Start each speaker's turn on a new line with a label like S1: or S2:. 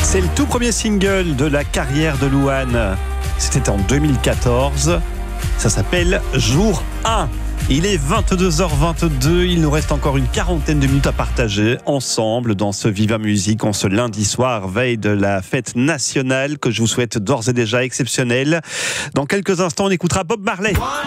S1: C'est le tout premier single de la carrière de Louane. C'était en 2014. Ça s'appelle Jour 1. Il est 22h22, il nous reste encore une quarantaine de minutes à partager ensemble dans ce Viva Musique en ce lundi soir, veille de la fête nationale que je vous souhaite d'ores et déjà exceptionnelle. Dans quelques instants, on écoutera Bob Marley.